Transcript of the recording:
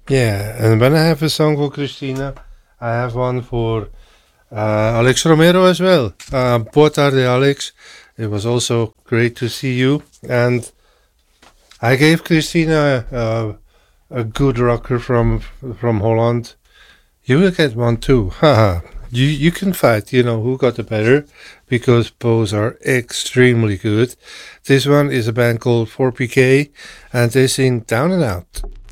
Yeah, and when I have a song for Christina, I have one for Alex Romero as well. Boa tarde, Alex. It was also great to see you. And I gave Christina a good rocker from Holland. You will get one too. Haha. You can fight, who got the better, because both are extremely good. This one is a band called 4PK, and they sing Down and Out.